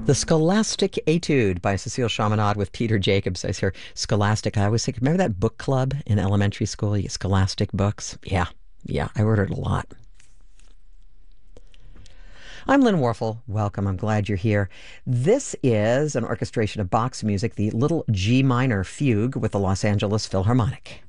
The Scholastic Etude by Cecile Chaminade with Peter Jacobs. I hear Scholastic. I always think, remember that book club in elementary school? You get Scholastic books. Yeah, I ordered a lot. I'm Lynn Warfel. Welcome. I'm glad you're here. This is an orchestration of Bach's music, the Little G Minor Fugue with the Los Angeles Philharmonic.